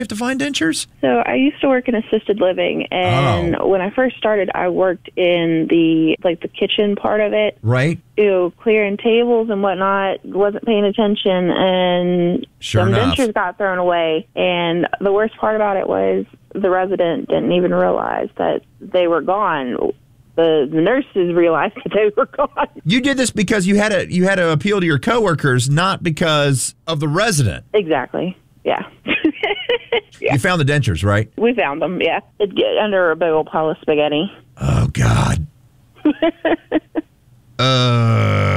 have to find dentures? So I used to work in assisted living, and when I first started, I worked in the kitchen part of it. Right. Clearing tables and whatnot, wasn't paying attention, and some dentures got thrown away. And the worst part about it was the resident didn't even realize that they were gone. The nurses realized that they were gone. You did this because you had to appeal to your coworkers, not because of the resident. Exactly. Yeah. You found the dentures, right? We found them, yeah. It'd get under a big old pile of spaghetti. Oh, God.